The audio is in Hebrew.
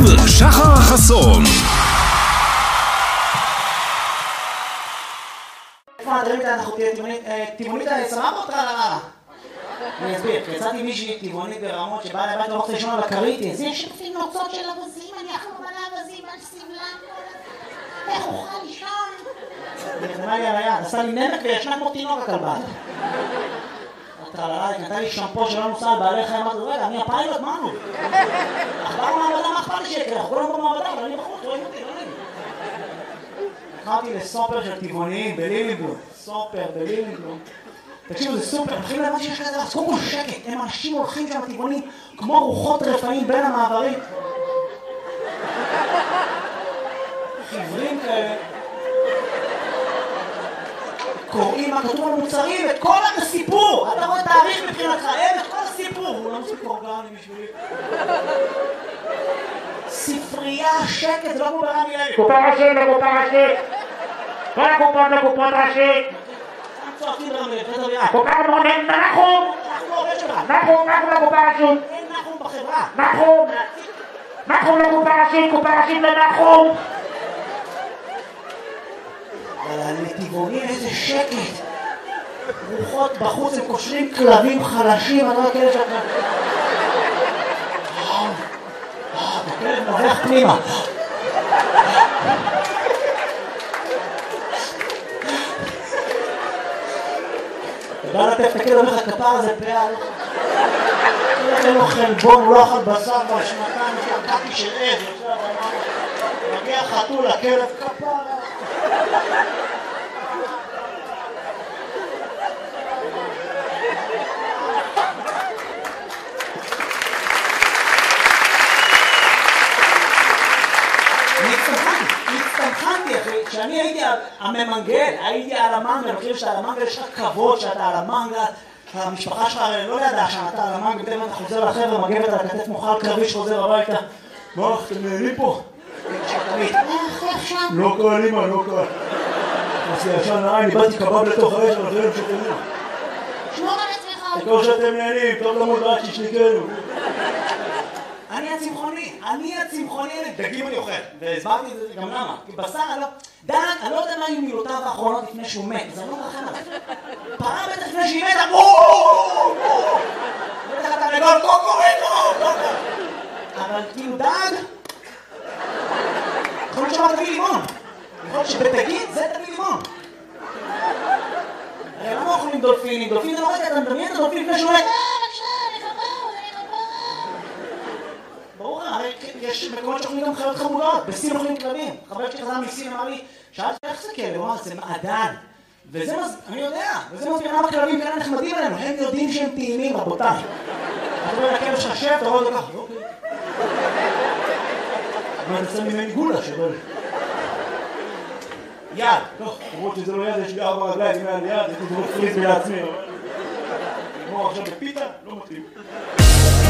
שחר חסון. אנחנו טבעונית סבבה אותך למה? אני אסביר, יצאתי מישהי טבעונית ברמות שבאה לבית לא רוצה לשאול על הקריטי. זה יש לפי נוצות של אבזים, אני אחלום על האבזים, על סבלם, איך אוכל לישון? נראה לי על היד, עשה לי נמק וישנה כמו תינוק הכלבה. הטרללה, נתן לי שמפו שלא נוסע על בעלי חיים, אמרתי, רגע, אני הפיילוט, מה נו? אכבר מעבדה, מה אכפת לי שיקרה? אנחנו כולנו במעבדה, אבל אני בחוץ, רואים אותי, לא נעים. נכנסתי לסופר של טבעוניים בלילינגלום, סופר בלילינגלום. תקשיבו, זה סופר, מתחילים להבן שיש כזה, אז קודם כל שקט, הם אנשים הולכים שם טבעונים כמו רוחות רפאים בין המעברים. חברים כאלה. קוראים מה כתוב על מוצרים, את כל הסיפור. אתה רואה תאריך מבחינתך, אין את כל הסיפור. הוא לא מוסיף אורגני בשבילי. ספרייה, שקט, זה לא כמו ברמי לוי. קופה ראשית לקופה ראשית. כל הקופות לקופות ראשית. צועקים ברמי לוי, חדר יד. קופה מונן, נחום. נחום לקופה ראשית. אין נחום בחברה. נחום לקופה ראשית, קופה ראשית לנחום. אבל לטבעונים איזה שקט. רוחות בחוץ, הם קושרים כלבים חלשים, אני לא יודע כאלה שאתה... הכלב נובח פנימה. אתה בא לטף את הכלב, אומר לך כפר הזה פעל. אין לו חלבון, הוא לא אכל בשר כבר שנתיים, שקעתי של עד. מגיע חתול, הכלב כפר. הצטמחנתי אחי, כשאני הייתי הממנגל, הייתי על המנגל, מכיר שאתה על המנגל, יש לך כבוד שאתה על המנגל, המשפחה שלך לא ידעה שאתה על המנגל, פתאום אתה חוזר לחבר'ה, מגבת על הכתף מוכל קרבי שחוזר הביתה. מה, אתם נהנים פה? לא קל אימא, לא קל. עשי ישן לעין, איבדתי קבב לתוך האש, אבל זה לא שתהנים. שמור על עצמך. כמו שאתם נהנים, טוב למוד רק שישניקנו. אני הצמחוני, דגים אני אוכל, והסברתי את זה גם למה, כי בשר דן, אני לא יודע מה היו מילותיו האחרונות לפני שהוא מת, אז אני לא מרחם עליו. פרה בטח לפני שהיא מתה, בטח אתה לגול קוקוריקו, אבל כאילו דג, יכול להיות שאמר תביא לימון, יכול להיות שבדגים זה תביא לימון. הרי למה אוכלים דולפינים? דולפין זה לא רגע, אתה מדמיין את הדולפין לפני שהוא מת. ברור, הרי יש מקומות שאוכלים גם חיות חמודות, בסין אוכלים כלבים. חבר שלי חזר מסין אמר לי, שאלתי איך זה כלב? הוא אמר, זה מעדן. וזה אני יודע, וזה מסביר למה כלבים כאלה נחמדים עלינו, הם יודעים שהם טעימים, רבותיי. אתה רואה לכלב שלך שב, אתה רואה את זה ככה, אוקיי. אבל אני עושה ממני גולה שבא לי. יד, טוב, למרות שזה לא יד, יש לי 4 רגליים, אם היה לי יד, הייתי דרוך פריז לעצמי. נגמור עכשיו בפיתה, לא מתאים.